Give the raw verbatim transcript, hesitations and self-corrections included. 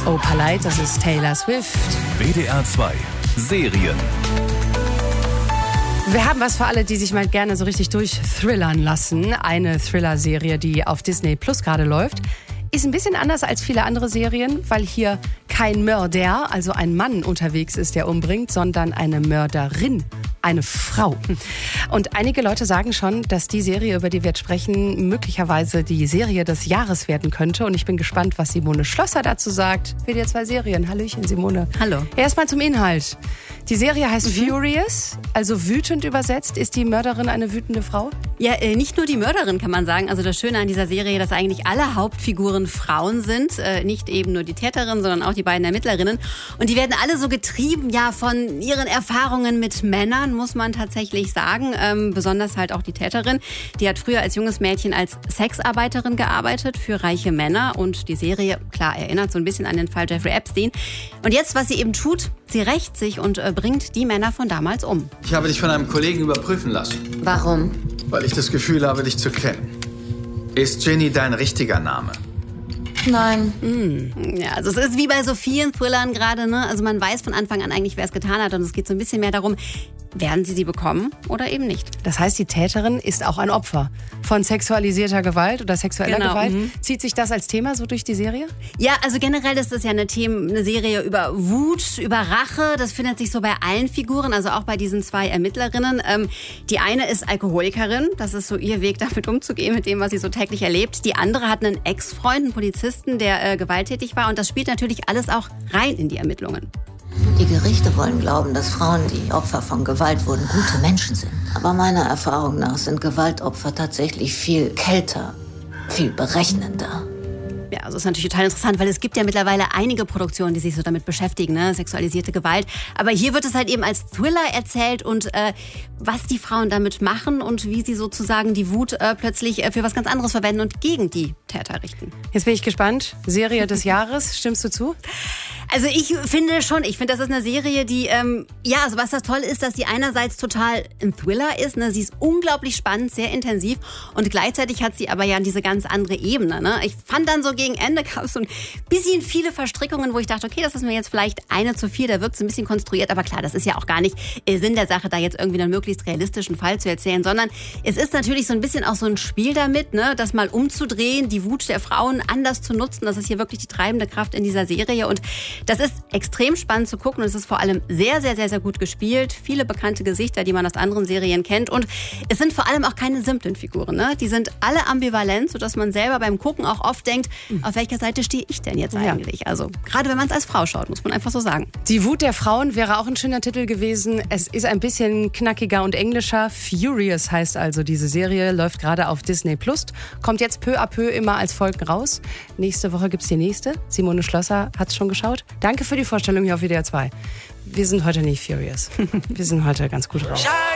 Opalite, das ist Taylor Swift. W D R zwei Serien. Wir haben was für alle, die sich mal gerne so richtig durchthrillern lassen. Eine Thriller-Serie, die auf Disney Plus gerade läuft. Ist ein bisschen anders als viele andere Serien, weil hier kein Mörder, also ein Mann unterwegs ist, der umbringt, sondern eine Mörderin, eine Frau. Und einige Leute sagen schon, dass die Serie, über die wir jetzt sprechen, möglicherweise die Serie des Jahres werden könnte. Und ich bin gespannt, was Simone Schlosser dazu sagt. W D R zwei Serien. Hallöchen, Simone. Hallo. Erstmal zum Inhalt. Die Serie heißt Mhm. Furious, also wütend übersetzt. Ist die Mörderin eine wütende Frau? Ja, äh, nicht nur die Mörderin, kann man sagen. Also das Schöne an dieser Serie, dass eigentlich alle Hauptfiguren Frauen sind. Äh, nicht eben nur die Täterin, sondern auch die beiden Ermittlerinnen. Und die werden alle so getrieben, ja, von ihren Erfahrungen mit Männern, muss man tatsächlich sagen. Ähm, besonders halt auch die Täterin. Die hat früher als junges Mädchen als Sexarbeiterin gearbeitet für reiche Männer. Und die Serie, klar, erinnert so ein bisschen an den Fall Jeffrey Epstein. Und jetzt, was sie eben tut, sie rächt sich und äh, bringt die Männer von damals um. Ich habe dich von einem Kollegen überprüfen lassen. Warum? Weil ich das Gefühl habe, dich zu kennen. Ist Ginny dein richtiger Name? Nein. Mm. Ja, also es ist wie bei so vielen Thrillern gerade, ne? Also man weiß von Anfang an eigentlich, wer es getan hat. Und es geht so ein bisschen mehr darum, werden sie sie bekommen oder eben nicht. Das heißt, die Täterin ist auch ein Opfer von sexualisierter Gewalt oder sexueller Genau, Gewalt. mhm. Zieht sich das als Thema so durch die Serie? Ja, also generell ist das ja eine, Themen, eine Serie über Wut, über Rache. Das findet sich so bei allen Figuren, also auch bei diesen zwei Ermittlerinnen. Ähm, die eine ist Alkoholikerin. Das ist so ihr Weg, damit umzugehen, mit dem, was sie so täglich erlebt. Die andere hat einen Ex-Freund, einen Polizisten, der äh, gewalttätig war. Und das spielt natürlich alles auch rein in die Ermittlungen. Die Gerichte wollen glauben, dass Frauen, die Opfer von Gewalt wurden, gute Menschen sind. Aber meiner Erfahrung nach sind Gewaltopfer tatsächlich viel kälter, viel berechnender. Ja, also ist natürlich total interessant, weil es gibt ja mittlerweile einige Produktionen, die sich so damit beschäftigen, ne? Sexualisierte Gewalt. Aber hier wird es halt eben als Thriller erzählt und äh, was die Frauen damit machen und wie sie sozusagen die Wut äh, plötzlich äh, für was ganz anderes verwenden und gegen die Täter richten. Jetzt bin ich gespannt. Serie des Jahres, stimmst du zu? Also ich finde schon, ich finde, das ist eine Serie, die, ähm, ja, also was das Tolle ist, dass sie einerseits total ein Thriller ist, ne? Sie ist unglaublich spannend, sehr intensiv und gleichzeitig hat sie aber ja diese ganz andere Ebene, ne? Ich fand dann so gegen Ende gab es so ein bisschen viele Verstrickungen, wo ich dachte, okay, das ist mir jetzt vielleicht eine zu viel, da wirkt es ein bisschen konstruiert, aber klar, das ist ja auch gar nicht Sinn der Sache, da jetzt irgendwie einen möglichst realistischen Fall zu erzählen, sondern es ist natürlich so ein bisschen auch so ein Spiel damit, ne? Das mal umzudrehen, die Wut der Frauen anders zu nutzen, das ist hier wirklich die treibende Kraft in dieser Serie und das ist extrem spannend zu gucken und es ist vor allem sehr, sehr, sehr, sehr gut gespielt. Viele bekannte Gesichter, die man aus anderen Serien kennt und es sind vor allem auch keine simplen Figuren, ne? Die sind alle ambivalent, sodass man selber beim Gucken auch oft denkt, auf welcher Seite stehe ich denn jetzt eigentlich? Ja. Also gerade wenn man es als Frau schaut, muss man einfach so sagen. Die Wut der Frauen wäre auch ein schöner Titel gewesen. Es ist ein bisschen knackiger und englischer. Furious heißt also diese Serie, läuft gerade auf Disney Plus, kommt jetzt peu à peu immer als Folgen raus. Nächste Woche gibt's die nächste. Simone Schlosser hat's schon geschaut. Danke für die Vorstellung hier auf W D R zwei. Wir sind heute nicht furious. Wir sind heute ganz gut raus.